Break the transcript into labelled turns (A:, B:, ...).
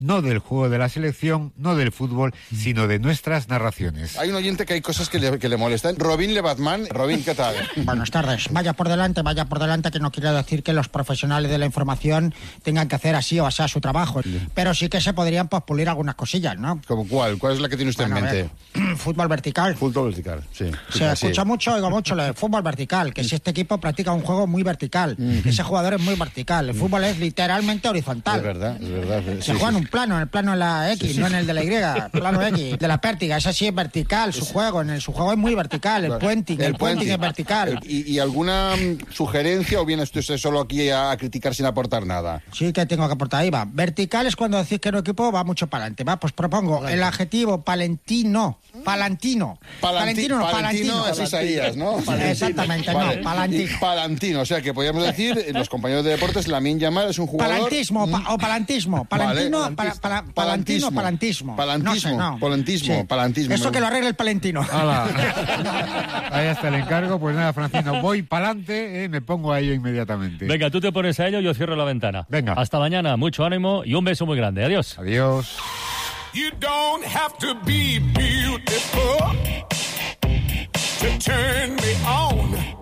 A: no del juego de la selección, no del fútbol, sino de nuestras narraciones.
B: Hay un oyente que hay cosas que le molestan. Robin Le Batman. Robin, ¿qué tal?
C: Buenas tardes. Vaya por delante, que no quiere decir que los profesionales de la información tengan que hacer así o así su trabajo. Pero sí que se podrían pulir algunas cosillas, ¿no?
B: ¿Cómo cuál? ¿Cuál es la que tiene usted en mente?
C: Fútbol vertical.
B: Fútbol vertical, sí.
C: Se escucha mucho, oigo mucho lo de fútbol vertical, que si este equipo practica un juego muy vertical, que ese jugador es muy vertical. El fútbol es literalmente horizontal.
B: Es verdad.
C: Se juega en un plano, en el plano de la X, no en el de la Y, plano X, de la pértiga. Esa sí es vertical, su juego. Su juego es muy vertical, el puenting es vertical.
B: ¿Y alguna sugerencia o viene usted solo aquí a criticar sin aportar nada?
C: Sí que tengo que aportar, ahí va. Vertical es cuando decís que un equipo va mucho para adelante. Va, pues propongo el adjetivo palantino. Palantino
B: es Isaías, ¿no?
C: Exactamente,
B: vale.
C: No, palantino.
B: Palantino, o sea que podríamos decir, los compañeros de deportes, Lamine Yamal es un jugador...
C: Palantismo o palantismo. Palantino,
B: Palantismo.
C: No sé, no.
B: Palantismo.
C: Eso que lo arregle el palentino.
A: Ahí está el encargo. Pues nada, Francino, voy pa'lante, me pongo a ello inmediatamente.
D: Venga, tú te pones a ello, yo cierro la ventana.
A: Venga.
D: Hasta mañana, mucho ánimo y un beso muy grande. Adiós.
A: Adiós.
E: You don't have to be beautiful to turn me on.